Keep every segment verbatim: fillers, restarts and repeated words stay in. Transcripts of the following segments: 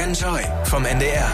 Enjoy vom N D R.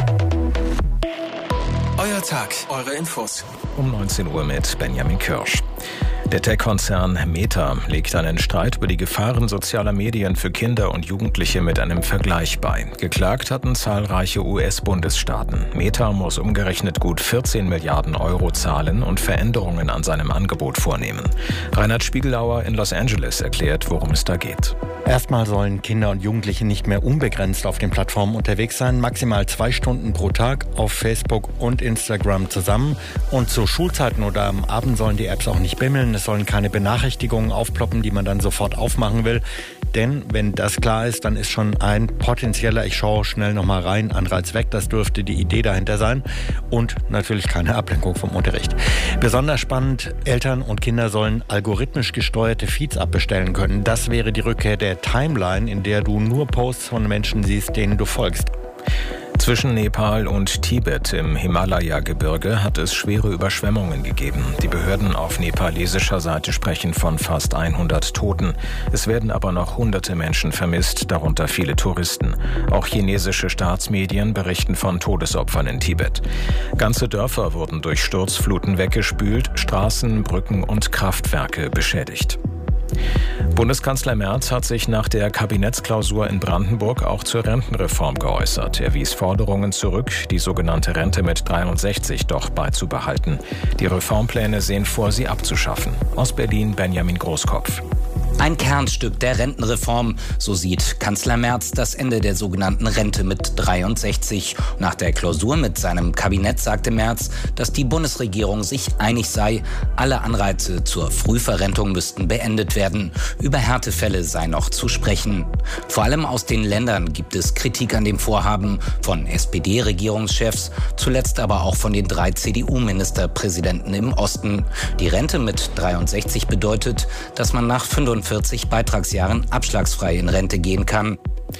Euer Tag, eure Infos. Um neunzehn Uhr mit Benjamin Kirsch. Der Tech-Konzern Meta legt einen Streit über die Gefahren sozialer Medien für Kinder und Jugendliche mit einem Vergleich bei. Geklagt hatten zahlreiche U S-Bundesstaaten. Meta muss umgerechnet gut vierzehn Milliarden Euro zahlen und Veränderungen an seinem Angebot vornehmen. Reinhard Spiegelauer in Los Angeles erklärt, worum es da geht. Erstmal sollen Kinder und Jugendliche nicht mehr unbegrenzt auf den Plattformen unterwegs sein, maximal zwei Stunden pro Tag auf Facebook und Instagram zusammen. Und zu Schulzeiten oder am Abend sollen die Apps auch nicht bimmeln. Es sollen keine Benachrichtigungen aufploppen, die man dann sofort aufmachen will. Denn wenn das klar ist, dann ist schon ein potenzieller, ich schaue schnell nochmal rein, Anreiz weg. Das dürfte die Idee dahinter sein. Und natürlich keine Ablenkung vom Unterricht. Besonders spannend, Eltern und Kinder sollen algorithmisch gesteuerte Feeds abbestellen können. Das wäre die Rückkehr der Timeline, in der du nur Posts von Menschen siehst, denen du folgst. Zwischen Nepal und Tibet im Himalaya-Gebirge hat es schwere Überschwemmungen gegeben. Die Behörden auf nepalesischer Seite sprechen von fast hundert Toten. Es werden aber noch hunderte Menschen vermisst, darunter viele Touristen. Auch chinesische Staatsmedien berichten von Todesopfern in Tibet. Ganze Dörfer wurden durch Sturzfluten weggespült, Straßen, Brücken und Kraftwerke beschädigt. Bundeskanzler Merz hat sich nach der Kabinettsklausur in Brandenburg auch zur Rentenreform geäußert. Er wies Forderungen zurück, die sogenannte Rente mit dreiundsechzig doch beizubehalten. Die Reformpläne sehen vor, sie abzuschaffen. Aus Berlin Benjamin Großkopf. Ein Kernstück der Rentenreform, so sieht Kanzler Merz das Ende der sogenannten Rente mit dreiundsechzig. Nach der Klausur mit seinem Kabinett sagte Merz, dass die Bundesregierung sich einig sei, alle Anreize zur Frühverrentung müssten beendet werden. Über Härtefälle sei noch zu sprechen. Vor allem aus den Ländern gibt es Kritik an dem Vorhaben, von S P D-Regierungschefs, zuletzt aber auch von den drei C D U-Ministerpräsidenten im Osten. Die Rente mit dreiundsechzig bedeutet, dass man nach fünfundvierzig Beitragsjahren abschlagsfrei in Rente gehen kann.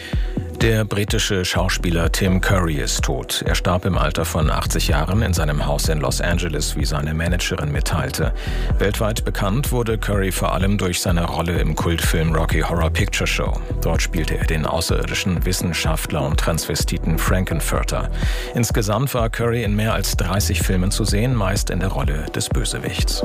Der britische Schauspieler Tim Curry ist tot. Er starb im Alter von achtzig Jahren in seinem Haus in Los Angeles, wie seine Managerin mitteilte. Weltweit bekannt wurde Curry vor allem durch seine Rolle im Kultfilm Rocky Horror Picture Show. Dort spielte er den außerirdischen Wissenschaftler und Transvestiten Frankenfurter. Insgesamt war Curry in mehr als dreißig Filmen zu sehen, meist in der Rolle des Bösewichts.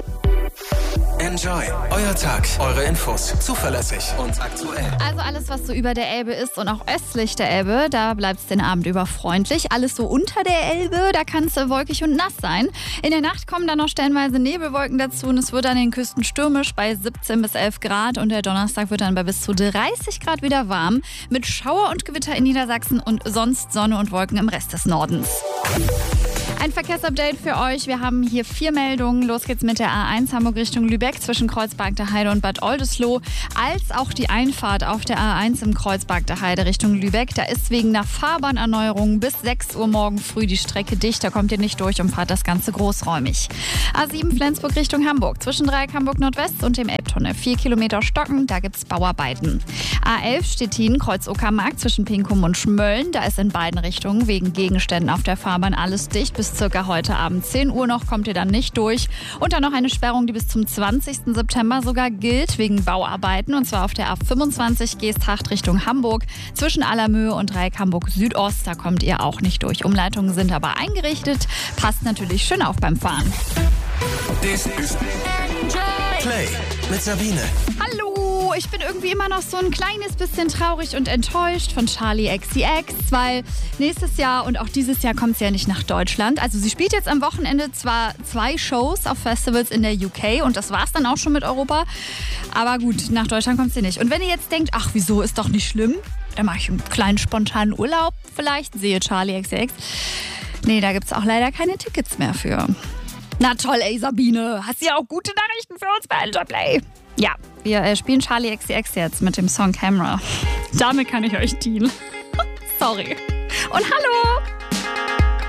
Enjoy, euer Tag, eure Infos, zuverlässig und aktuell. Also alles, was so über der Elbe ist und auch östlich der Elbe, da bleibt es den Abend über freundlich. Alles so unter der Elbe, da kann es wolkig und nass sein. In der Nacht kommen dann noch stellenweise Nebelwolken dazu und es wird an den Küsten stürmisch bei siebzehn bis elf Grad. Und der Donnerstag wird dann bei bis zu dreißig Grad wieder warm mit Schauer und Gewitter in Niedersachsen und sonst Sonne und Wolken im Rest des Nordens. Ein Verkehrsupdate für euch. Wir haben hier vier Meldungen. Los geht's mit der A eins Hamburg Richtung Lübeck zwischen Kreuzberg der Heide und Bad Oldesloe. Als auch die Einfahrt auf der A eins im Kreuzberg der Heide Richtung Lübeck. Da ist wegen einer Fahrbahnerneuerung bis sechs Uhr morgen früh die Strecke dicht. Da kommt ihr nicht durch und fahrt das Ganze großräumig. A sieben Flensburg Richtung Hamburg zwischen Dreieck Hamburg Nordwest und dem Elbtunnel. Vier Kilometer Stocken, da gibt's Bauarbeiten. A elf Stettin Kreuz Uckermark zwischen Pinkum und Schmölln. Da ist in beiden Richtungen wegen Gegenständen auf der Fahrbahn alles dicht. Bis circa heute Abend zehn Uhr noch kommt ihr dann nicht durch. Und dann noch eine Sperrung, die bis zum zwanzigsten September sogar gilt, wegen Bauarbeiten. Und zwar auf der A fünfundzwanzig Geesthacht Richtung Hamburg. Zwischen Allermöhe und Dreieck Hamburg Südost, da kommt ihr auch nicht durch. Umleitungen sind aber eingerichtet. Passt natürlich schön auf beim Fahren. Das ist Play mit Sabine. Hallo, ich bin irgendwie immer noch so ein kleines bisschen traurig und enttäuscht von Charli X C X, weil nächstes Jahr und auch dieses Jahr kommt sie ja nicht nach Deutschland. Also sie spielt jetzt am Wochenende zwar zwei Shows auf Festivals in der U K und das war's dann auch schon mit Europa. Aber gut, nach Deutschland kommt sie nicht. Und wenn ihr jetzt denkt, ach wieso, ist doch nicht schlimm, dann mache ich einen kleinen spontanen Urlaub vielleicht, sehe Charli X C X. Nee, da gibt's auch leider keine Tickets mehr für. Na toll, ey Sabine, hast du ja auch gute Nachrichten für uns bei Enjoy Play. Ja, wir äh, spielen Charli X C X jetzt mit dem Song Camera. Damit kann ich euch dienen. Sorry. Und hallo!